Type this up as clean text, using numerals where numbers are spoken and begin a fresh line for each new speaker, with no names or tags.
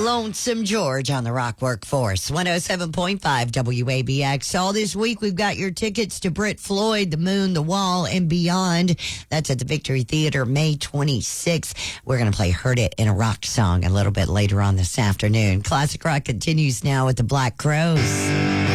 Lonesome George on the Rock Workforce. 107.5 WABX. All this week, we've got your tickets to Brit Floyd, The Moon, The Wall, and Beyond. That's at the Victory Theater, May 26th. We're going to play Heard It in a Rock Song a little bit later on this afternoon. Classic Rock continues now with the Black Crowes.